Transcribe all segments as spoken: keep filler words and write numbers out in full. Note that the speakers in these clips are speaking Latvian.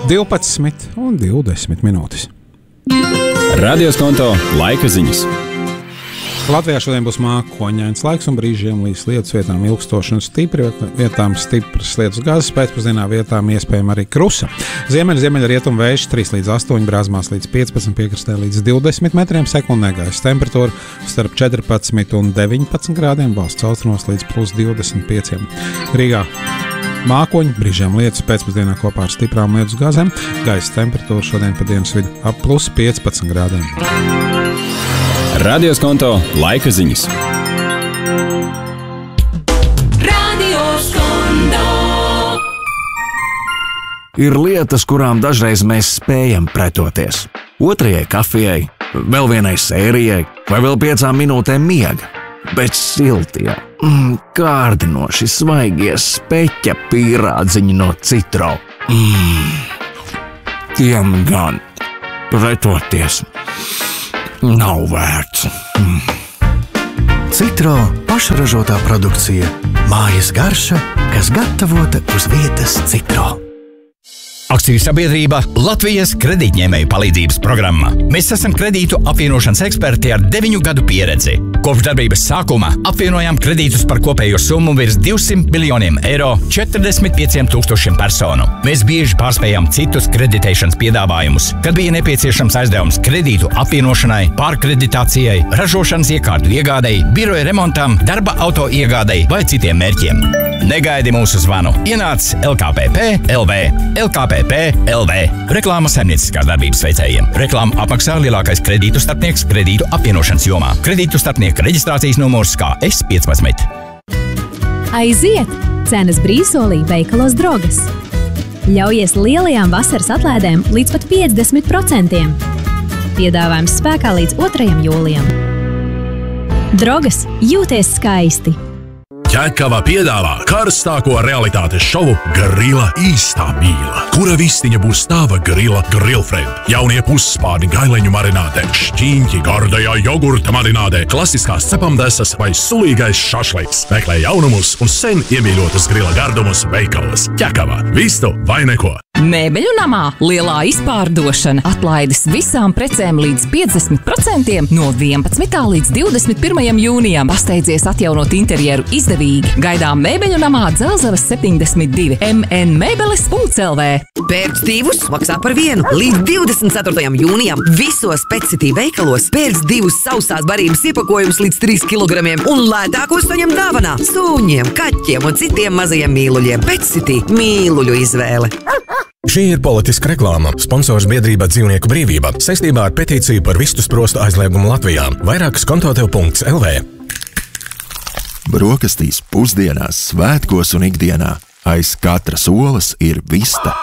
divpadsmit un divdesmit minūtes. Radio Skonto laika ziņas. Latvijā šodien būs mākoņains laiks un brīžiem līdz lietus vietām ilgstoši un stipri, vietām stipras lietus gāzes, pēcpusdienā vietām iespējama arī krusa. Ziemeļ, ziemeļ rietumu vējš trīs līdz astoņi, brāzmās līdz piecpadsmit, piekrastē līdz divdesmit metriem sekundē, gaisa temperatūra starp četrpadsmit un deviņpadsmit grādiem, valsts austrumos līdz plus divdesmit pieciem. Rīgā mākoņi, brīžiem lietus, pēcpusdienā kopā ar stiprām lietus gāzēm, gaisa temperatūra šodien pa dienas vidu ap plus piecpadsmit grādiem. Radio Skonto laika ziņas. Radio Skonto. Ir lietas, kurām dažreiz mēs spējam pretoties. Otrajai kafijai, vēl vienai sērijai vai vēl piecām minūtēm miega. Bet siltie, mm, kārdinoši svaigie speķa pīrādziņi no Citro. Mm, tiem gan pretoties nav vērts. Mm. Citro pašražotā produkcija. Mājas garša, kas gatavota uz vietas Citro. Akciju sabiedrība Latvijas kredītņēmēju palīdzības programma. Mēs esam kredītu apvienošanas eksperti ar deviņu gadu pieredzi. Kopš darbības sākuma apvienojām kredītus par kopējo summu virs divsimt miljoniem eiro četrdesmit pieciem tūkstošiem personu. Mēs bieži pārspējām citus kreditēšanas piedāvājumus, kad bija nepieciešams aizdevums kredītu apvienošanai, pārkreditācijai, ražošanas iekārtu iegādei, biroja remontam, darba auto iegādei vai citiem mērķiem. Negaidi mūsu zvanu. Ienāc L K P P L V. L K P P L V. Reklāma saimnieciskās darbības veicējiem. Reklāmu apmaksā lielākais kredītu starpnieks kredītu apvienošanas jomā. Kredītu starpnieka reģistrācijas numurs K S piecpadsmit. Aiziet! Cenas brīvsolī veikalos Drogas. Ļaujies lielajām vasaras atlaidēm līdz pat piecdesmit procentiem. Piedāvājums spēkā līdz otrajam jūlijam. Drogas, jūties skaisti! Ķekava piedāvā karstāko realitātes šovu Grila īstā mīla, kura vistiņa būs tava Grila Grillfriend. Jaunie pusspārni gaileņu marinātē, šķīņķi gardajā jogurta marinātē, klasiskās cepamdesas vai sulīgais šašliks. Meklē jaunumus un sen iemīļotus Grila gardumus veikalos. Ķekava, vistu vai neko. Mēbeļu namā lielā izpārdošana, atlaides visām precēm līdz piecdesmit procentiem no vienpadsmitā līdz divdesmit pirmajam jūnijam. Pasteidzies atjaunot interjeru izdevīgi. Gaidām Mēbeļu namā Dzelzavas septiņdesmit divi m n mēbeles punkts l v. Pērc divus maksā par vienu. Līdz divdesmit ceturtajam jūnijam visos Petsitī veikalos pērc divus sausās barības iepakojumus līdz trīs kilogramiem un lētākos saņem dāvanā suņiem, kaķiem un citiem mazajiem mīluļiem. Petsitī mīluļu izvēle. Šī ir politiska reklāma. Sponsors biedrība Dzīvnieku brīvība saistībā ar petīciju par vistu sprostu aizliegumu Latvijā. Vairāk skontotev punkts l v. Brokastīs, pusdienās, svētkos un ikdienā aiz katras olas ir vista.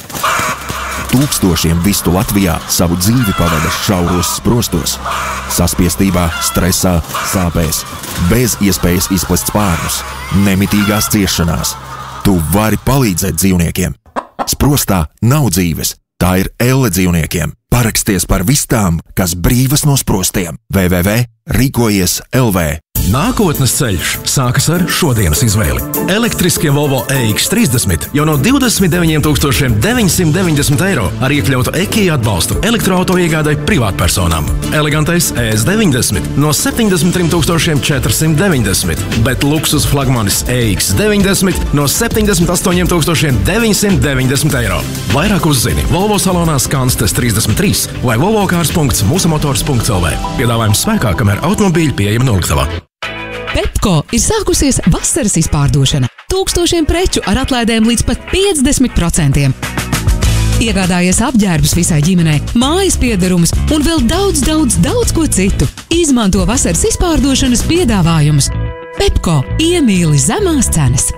Tūkstošiem vistu Latvijā savu dzīvi pavada šauros sprostos, saspiestībā, stresā, sāpēs, bez iespējas izplest spārnus, nemitīgās ciešanās. Tu vari palīdzēt dzīvniekiem. Sprostā nav dzīves, tā ir elle dzīvniekiem. Paraksties par vistām, kas brīvas no sprostiem. w w w punkt rīkojies l v. Nākotnes ceļš sākas ar šodienas izvēli. Elektriskie Volvo E X trīsdesmit jau no divdesmit deviņiem tūkstošiem deviņsimt deviņdesmit eiro ar iekļautu E K I atbalstu elektroauto iegādai privātpersonām. Elegantais E S deviņdesmit no septiņdesmit trim tūkstošiem četrsimt deviņdesmit, bet luksus flagmanis E X deviņdesmit no septiņdesmit astoņiem tūkstošiem deviņsimt deviņdesmit eiro. Vairāk uzzini Volvo salonā Skanstes trīsdesmit trīs vai volvocars punkts mūsamotors punkts l v. Piedāvājums spēkā, kamēr automobīļi pieejami noliktavā. Pepko ir sākusies vasaras izpārdošana. Tūkstošiem preču ar atlaidēm līdz pat piecdesmit procentiem. Iegādājies apģērbus visai ģimenei, mājas piederumus un vēl daudz, daudz, daudz ko citu. Izmanto vasaras izpārdošanas piedāvājumus. Pepko iemīli zemās cenas.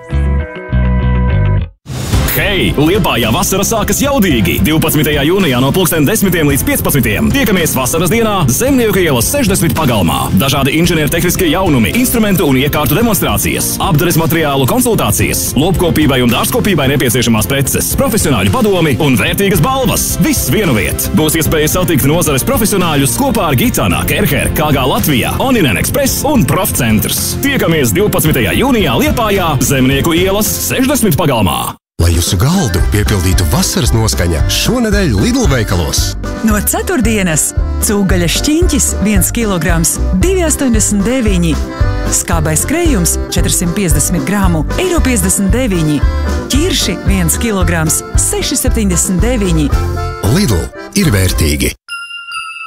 Hei! Liepājā vasara sākas jaudīgi! divpadsmitajā jūnijā no pulksten desmitiem līdz piecpadsmitiem tiekamies vasaras dienā Zemnieku ielas sešdesmit pagalmā. Dažādi inženiertehniskie jaunumi, instrumentu un iekārtu demonstrācijas, apdares materiālu konsultācijas, lopkopībai un dārzkopībai nepieciešamās preces, profesionāļu padomi un vērtīgas balvas. Viss vienu viet. Būs iespēja satikt nozares profesionāļus kopā ar Gicana, Kerher, K G Latvijā, Oninen Express un Profcentrs. Tiekamies divpadsmitajā jūnijā Liepājā Zemnieku ielas sešdesmit pagalmā. Lai jūsu galdu piepildītu vasaras noskaņa, šonedēļ Lidl veikalos. No ceturtdienas cūgaļa šķiņķis viens kilograms divi astoņdesmit deviņi, skābais krējums četrdesmit piecdesmit gramu eiro piecdesmit deviņi, ķirši viens kilograms seši septiņdesmit deviņi. Lidl ir vērtīgi.